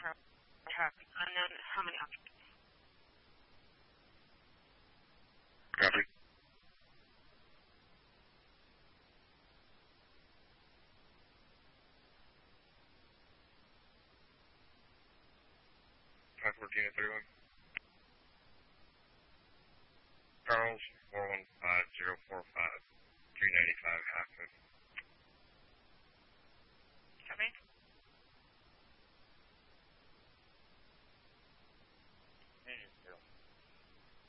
traffic. Unknown, how many occupants? Copy. Five 14 at 31.